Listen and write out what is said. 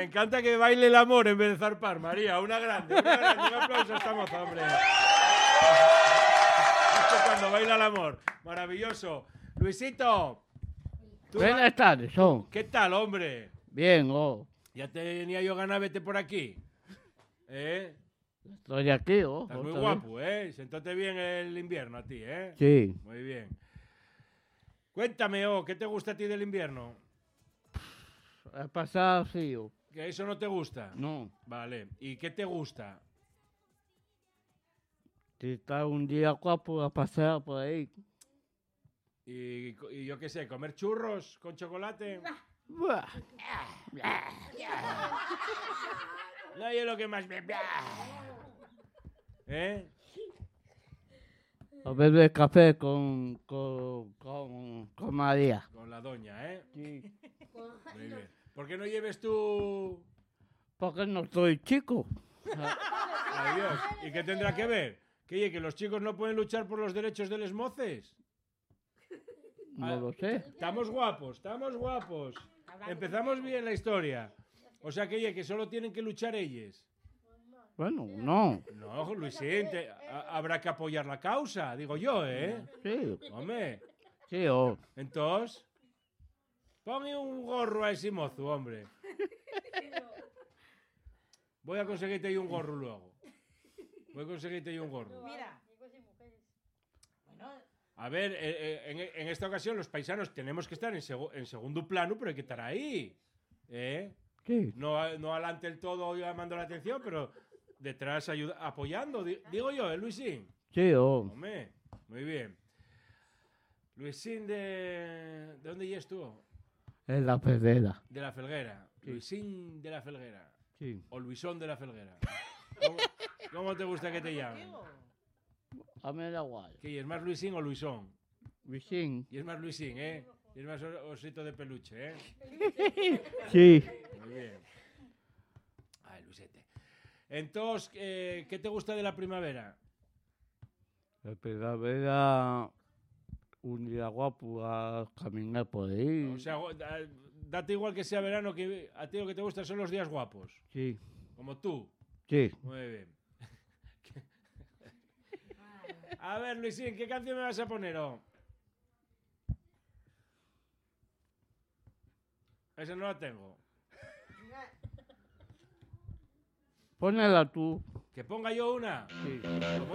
Me encanta que baile el amor en vez de zarpar, María. Una grande. Un aplauso a esta moza, hombre. Esto es cuando baila el amor. Maravilloso. Luisito. Buenas tardes, son. ¿Qué tal, hombre? Bien, oh. Ya tenía yo ganas, vete por aquí. ¿Eh? Estoy aquí, oh. Estás muy guapo, ¿eh? Sentóte bien el invierno a ti, ¿eh? Sí. Muy bien. Cuéntame, ¿qué te gusta a ti del invierno? He pasado frío. ¿Que eso no te gusta? No. Vale. ¿Y qué te gusta? Si está un día guapo a pasar por ahí. Y yo qué sé, ¿comer churros con chocolate? Buah. No, yo lo que más me... ¿Eh? A beber café con María. Con la doña, ¿eh? Sí. Muy bien. ¿Por qué no lleves tú...? Porque no soy chico. Ay, Dios. ¿Y qué tendrá que ver? ¿Que los chicos no pueden luchar por los derechos de les moces? No lo sé. Estamos guapos, estamos guapos. Empezamos bien la historia. O sea que solo tienen que luchar ellos. Bueno, no. No, Luisín, habrá que apoyar la causa, digo yo, ¿eh? Sí. Hombre, Sí, oh. entonces, ponle un gorro a ese mozo, hombre. Voy a conseguirte ahí un gorro luego. Voy a conseguirte ahí un gorro. Mira. A ver, en esta ocasión los paisanos tenemos que estar en segundo plano, pero hay que estar ahí. ¿Eh? Sí. No adelante el todo llamando la atención, pero detrás apoyando. Digo yo, Luisín. Sí, oh. Hombre, muy bien. Luisín, ¿de dónde eres tú? En la pedera. De la Felguera. Sí. Luisín de la Felguera. Sí. O Luisón de la Felguera. ¿Cómo te gusta que te llamen? A mí da igual. ¿Qué es más Luisín o Luisón? Luisín. Y es más Luisín, ¿eh? Y es más osito de peluche, ¿eh? Sí. Muy bien. Ay, Luisete. Entonces, ¿qué te gusta de la primavera? La primavera, un día guapo a caminar por ahí. O sea, date igual que sea verano, que a ti lo que te gusta son los días guapos. Sí. Como tú. Sí. Muy bien. A ver, Luisín, ¿qué canción me vas a poner? Esa no la tengo. Pónela tú. ¿Que ponga yo una? Sí.